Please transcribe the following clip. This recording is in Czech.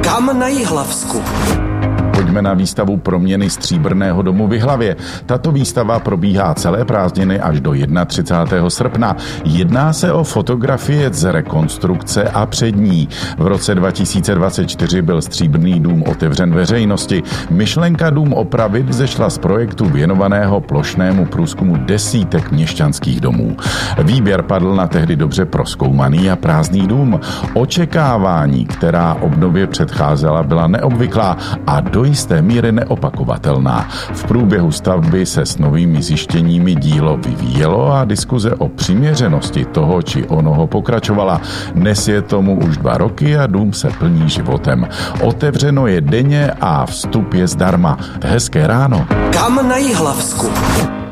Kam na Jihlavsku? Pojďme na výstavu Proměny Stříbrného domu v Jihlavě. Tato výstava probíhá celé prázdniny až do 31. srpna. Jedná se o fotografie z rekonstrukce a před ní. V roce 2024 byl Stříbrný dům otevřen veřejnosti. Myšlenka dům opravit vzešla z projektu věnovaného plošnému průzkumu desítek měšťanských domů. Výběr padl na tehdy dobře prozkoumaný a prázdný dům. Očekávání, která obnově předcházela, byla neobvyklá a do jisté míry neopakovatelná. V průběhu stavby se s novými zjištěními dílo vyvíjelo a diskuze o přiměřenosti toho či onoho pokračovala. Dnes je tomu už 2 roky a dům se plní životem. Otevřeno je denně a vstup je zdarma. Hezké ráno. Kam na Jihlavsku?